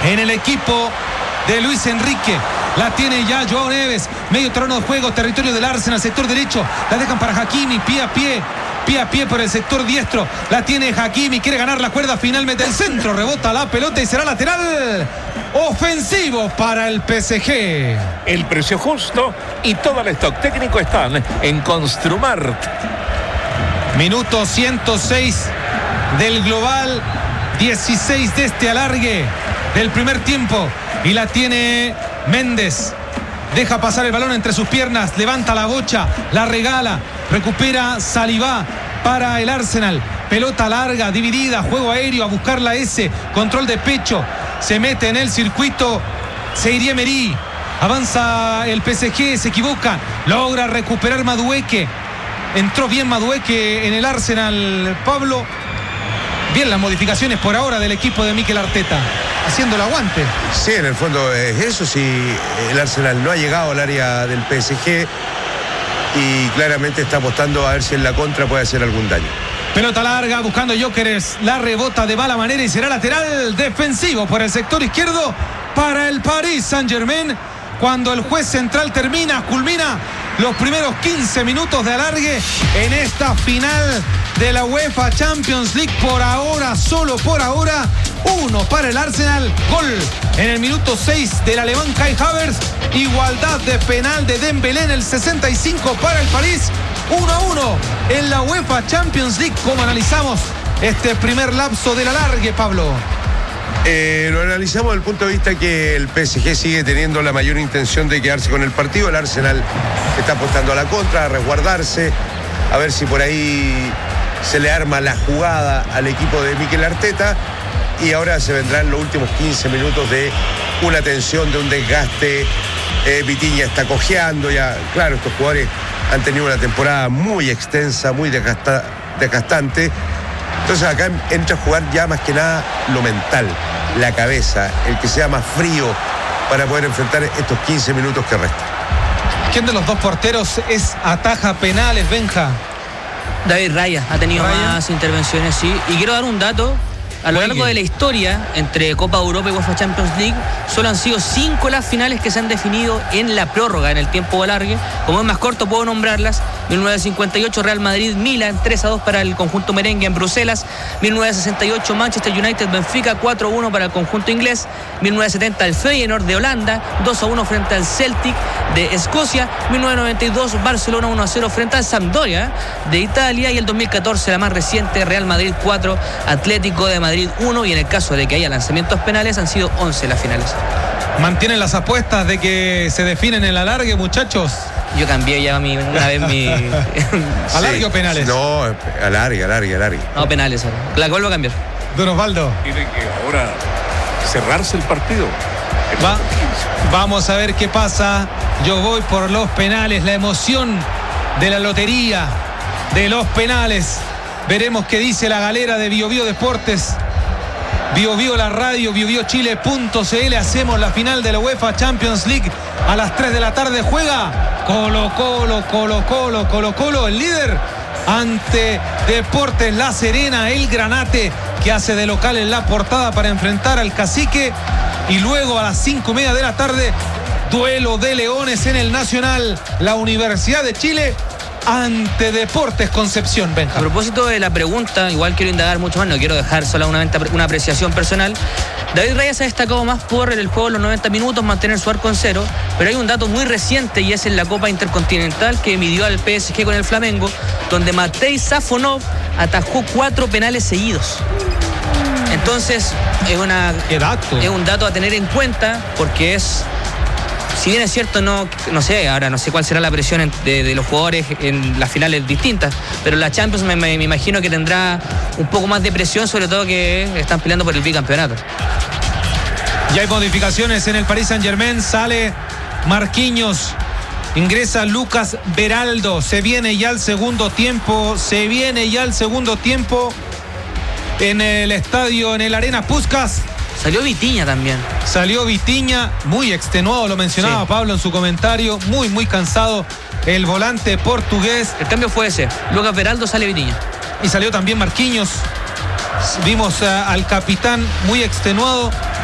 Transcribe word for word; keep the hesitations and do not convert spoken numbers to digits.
en el equipo de Luis Enrique. La tiene ya Joao Neves, medio terreno de juego, territorio del Arsenal, sector derecho, la dejan para Hakimi, pie a pie, pie a pie por el sector diestro, la tiene Hakimi, quiere ganar la cuerda, finalmente el centro, rebota la pelota y será lateral ofensivo para el P S G. El precio justo y todo el stock técnico están en Construmart. Minuto ciento seis del global, dieciséis de este alargue del primer tiempo, y la tiene Méndez, deja pasar el balón entre sus piernas, levanta la bocha, la regala, recupera Saliba para el Arsenal, pelota larga, dividida, juego aéreo, a buscar la S, control de pecho, se mete en el circuito Seydou Emery, avanza el P S G, se equivoca, logra recuperar Madueke, entró bien Madueke en el Arsenal, Pablo. Bien las modificaciones por ahora del equipo de Mikel Arteta, haciendo el aguante. Sí, en el fondo es eso. Si el Arsenal no ha llegado al área del P S G y claramente está apostando a ver si en la contra puede hacer algún daño. Pelota larga, buscando Gyökeres, la rebota de mala manera y será lateral defensivo por el sector izquierdo para el Paris Saint-Germain. Cuando el juez central termina, culmina los primeros quince minutos de alargue en esta final de la UEFA Champions League. Por ahora, solo por ahora, uno para el Arsenal. Gol en el minuto seis del alemán Kai Havertz. Igualdad de penal de Dembélé en el sesenta y cinco para el París. uno a uno en la UEFA Champions League. ¿Cómo analizamos este primer lapso del alargue, Pablo? Eh, lo analizamos desde el punto de vista que el P S G sigue teniendo la mayor intención de quedarse con el partido. El Arsenal está apostando a la contra, a resguardarse, a ver si por ahí se le arma la jugada al equipo de Mikel Arteta, y ahora se vendrán los últimos quince minutos de una tensión, de un desgaste. eh, Vitinha está cojeando ya, claro, estos jugadores han tenido una temporada muy extensa, muy desgasta, desgastante. Entonces acá entra a jugar ya más que nada lo mental, la cabeza, el que sea más frío para poder enfrentar estos quince minutos que restan. ¿Quién de los dos porteros es ataja penales, Benja? David Raya ha tenido Raya. más intervenciones, sí. Y quiero dar un dato. A lo largo de la historia, entre Copa Europa y UEFA Champions League, solo han sido cinco las finales que se han definido en la prórroga, en el tiempo de alargue. Como es más corto, puedo nombrarlas. mil novecientos cincuenta y ocho, Real Madrid-Milan, tres a dos para el conjunto merengue en Bruselas. mil novecientos sesenta y ocho, Manchester United-Benfica, cuatro a uno para el conjunto inglés. mil novecientos setenta, el Feyenoord de Holanda, dos a uno frente al Celtic de Escocia. mil novecientos noventa y dos, Barcelona uno a cero frente al Sampdoria de Italia. Y el dos mil catorce, la más reciente, Real Madrid cuatro, Atlético de Madrid uno, y en el caso de que haya lanzamientos penales han sido once las finales. ¿Mantienen las apuestas de que se definen en el alargue, muchachos? Yo cambié ya mi, una vez mi... ¿Alargue Sí. o penales? No, alargue, alargue, alargue. No, penales ahora. La vuelvo a cambiar. Don Osvaldo. Tiene que ahora cerrarse el partido. Va, vamos a ver qué pasa. Yo voy por los penales, la emoción de la lotería de los penales. Veremos qué dice la galera de Bio Bio Deportes. Bio Bio la radio, bio bio chile punto c l. Hacemos la final de la UEFA Champions League a las tres de la tarde. Juega Colo Colo, Colo Colo, Colo Colo, el líder ante Deportes La Serena, el Granate, que hace de local en la portada para enfrentar al Cacique. Y luego a las cinco y media de la tarde, duelo de leones en el Nacional, la Universidad de Chile ante Deportes Concepción. Benja. A propósito de la pregunta, igual quiero indagar mucho más, no quiero dejar solamente una apreciación personal. David Raya se ha destacado más por el juego de los noventa minutos, mantener su arco en cero, pero hay un dato muy reciente y es en la Copa Intercontinental que midió al P S G con el Flamengo, donde Matej Safonov atajó cuatro penales seguidos. Entonces, es, una, ¿Qué dato? es un dato a tener en cuenta, porque es... Si bien es cierto, no, no sé, ahora no sé cuál será la presión de, de los jugadores en las finales distintas, pero la Champions me, me, me imagino que tendrá un poco más de presión, sobre todo que están peleando por el bicampeonato. Ya hay modificaciones en el Paris Saint-Germain. Sale Marquinhos, ingresa Lucas Beraldo. Se viene ya el segundo tiempo, se viene ya el segundo tiempo en el estadio, en el Arena Puskás. Salió Vitinha también. Salió Vitinha, muy extenuado, lo mencionaba sí. Pablo en su comentario, muy, muy cansado el volante portugués. El cambio fue ese, Lucas Beraldo, sale Vitinha. Y salió también Marquinhos. Vimos a, al capitán muy extenuado.